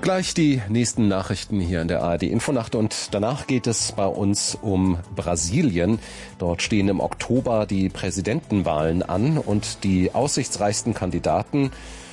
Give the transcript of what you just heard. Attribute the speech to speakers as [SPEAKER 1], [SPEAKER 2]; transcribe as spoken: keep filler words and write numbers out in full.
[SPEAKER 1] Gleich die nächsten Nachrichten hier in der A R D Infonacht und danach geht es bei uns um Brasilien. Dort stehen im Oktober die Präsidentenwahlen an und die aussichtsreichsten Kandidaten